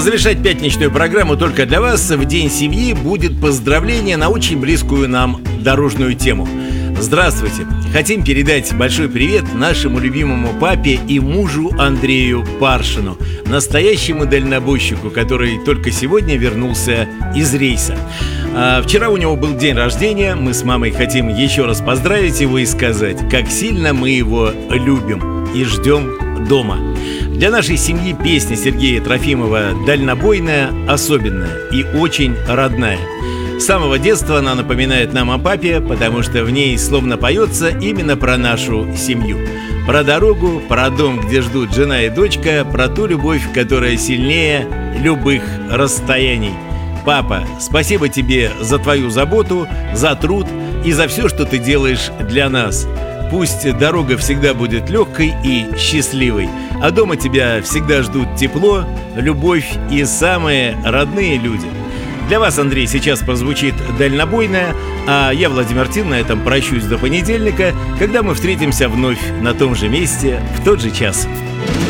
А завершать пятничную программу только для вас в День семьи будет поздравление на очень близкую нам дорожную тему. Здравствуйте! Хотим передать большой привет нашему любимому папе и мужу Андрею Паршину, настоящему дальнобойщику, который только сегодня вернулся из рейса. Вчера у него был день рождения. Мы с мамой хотим еще раз поздравить его и сказать, как сильно мы его любим и ждем дома. Для нашей семьи песня Сергея Трофимова «Дальнобойная» особенная и очень родная. С самого детства она напоминает нам о папе, потому что в ней словно поется именно про нашу семью. Про дорогу, про дом, где ждут жена и дочка, про ту любовь, которая сильнее любых расстояний. Папа, спасибо тебе за твою заботу, за труд и за все, что ты делаешь для нас. Пусть дорога всегда будет легкой и счастливой, а дома тебя всегда ждут тепло, любовь и самые родные люди. Для вас, Андрей, сейчас прозвучит «Дальнобойная», а я, Владимир Тин, на этом прощаюсь до понедельника, когда мы встретимся вновь на том же месте в тот же час.